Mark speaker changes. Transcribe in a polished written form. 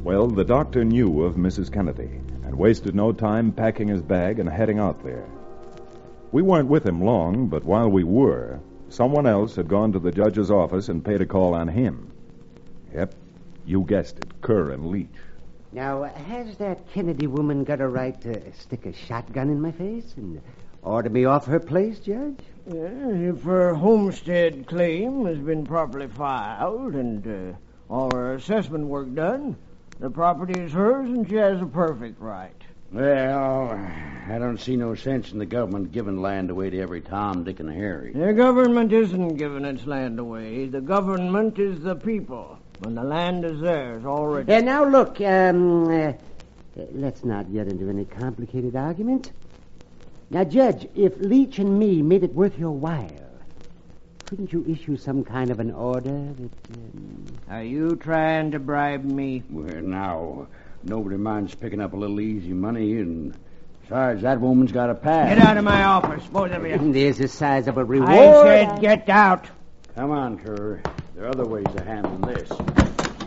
Speaker 1: Well, the doctor knew of Mrs. Kennedy and wasted no time packing his bag and heading out there. We weren't with him long, but while we were, someone else had gone to the judge's office and paid a call on him. Yep, you guessed it, Kerr and Leach.
Speaker 2: Now, has that Kennedy woman got a right to stick a shotgun in my face and order me off her place, Judge?
Speaker 3: If her homestead claim has been properly filed and all her assessment work done, the property is hers and she has a perfect right.
Speaker 4: Well, I don't see no sense in the government giving land away to every Tom, Dick, and Harry.
Speaker 3: The government isn't giving its land away. The government is the people, and the land is theirs already.
Speaker 2: Now, look, let's not get into any complicated argument. Now, Judge, if Leach and me made it worth your while, couldn't you issue some kind of an order that...
Speaker 3: Are you trying to bribe me?
Speaker 4: Well, now, nobody minds picking up a little easy money, and besides, that woman's got a pass.
Speaker 3: Get out of my office, both of you.
Speaker 2: There's a sizable reward.
Speaker 3: I said get out.
Speaker 4: Come on, Kerr. There are other ways of handling this.